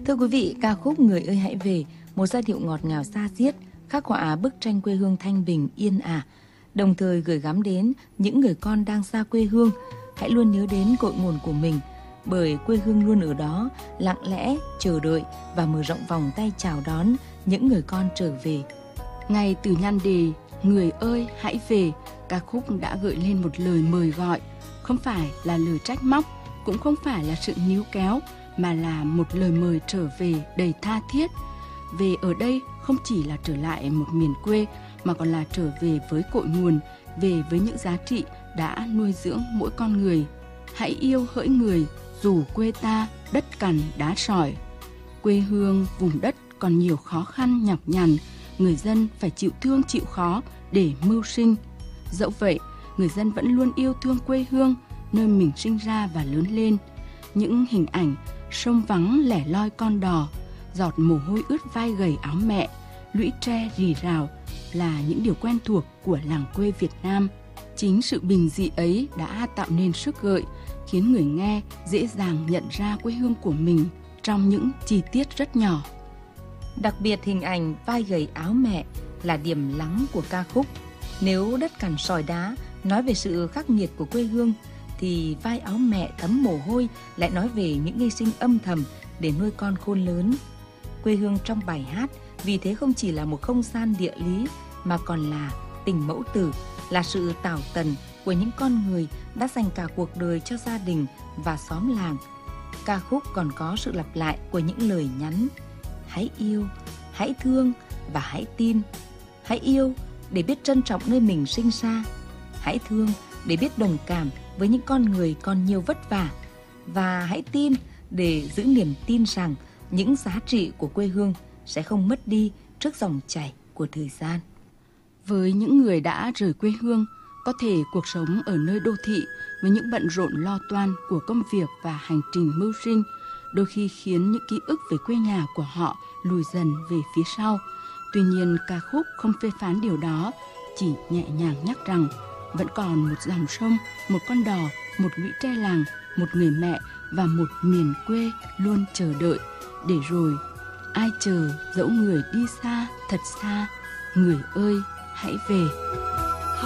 Thưa quý vị, ca khúc Người ơi hãy về, một giai điệu ngọt ngào xa xiết, khắc họa bức tranh quê hương thanh bình yên ả, đồng thời gửi gắm đến những người con đang xa quê hương. Hãy luôn nhớ đến cội nguồn của mình, bởi quê hương luôn ở đó, lặng lẽ, chờ đợi và mở rộng vòng tay chào đón những người con trở về. Ngay từ nhan đề Người ơi hãy về, ca khúc đã gợi lên một lời mời gọi, không phải là lời trách móc, cũng không phải là sự níu kéo, mà là một lời mời trở về đầy tha thiết. Về ở đây không chỉ là trở lại một miền quê, mà còn là trở về với cội nguồn, về với những giá trị đã nuôi dưỡng mỗi con người. Hãy yêu hỡi người, dù quê ta đất cằn đá sỏi. Quê hương vùng đất còn nhiều khó khăn nhọc nhằn, người dân phải chịu thương chịu khó để mưu sinh. Dẫu vậy, người dân vẫn luôn yêu thương quê hương, nơi mình sinh ra và lớn lên. Những hình ảnh sông vắng lẻ loi con đò, giọt mồ hôi ướt vai gầy áo mẹ, lũy tre rì rào là những điều quen thuộc của làng quê Việt Nam. Chính sự bình dị ấy đã tạo nên sức gợi, khiến người nghe dễ dàng nhận ra quê hương của mình trong những chi tiết rất nhỏ. Đặc biệt hình ảnh vai gầy áo mẹ là điểm lắng của ca khúc. Nếu đất cằn sỏi đá nói về sự khắc nghiệt của quê hương, thì vai áo mẹ thấm mồ hôi lại nói về những hy sinh âm thầm để nuôi con khôn lớn. Quê hương trong bài hát vì thế không chỉ là một không gian địa lý, mà còn là tình mẫu tử, là sự tảo tần của những con người đã dành cả cuộc đời cho gia đình và xóm làng. Ca khúc còn có sự lặp lại của những lời nhắn: hãy yêu, hãy thương và hãy tin. Hãy yêu để biết trân trọng nơi mình sinh ra. Hãy thương để biết đồng cảm với những con người còn nhiều vất vả. Và hãy tin để giữ niềm tin rằng những giá trị của quê hương sẽ không mất đi trước dòng chảy của thời gian. Với những người đã rời quê hương, có thể cuộc sống ở nơi đô thị với những bận rộn lo toan của công việc và hành trình mưu sinh đôi khi khiến những ký ức về quê nhà của họ lùi dần về phía sau. Tuy nhiên, ca khúc không phê phán điều đó, chỉ nhẹ nhàng nhắc rằng vẫn còn một dòng sông, một con đò, một lũy tre làng, một người mẹ và một miền quê luôn chờ đợi. Để rồi, ai chờ dẫu người đi xa, thật xa, người ơi hãy về.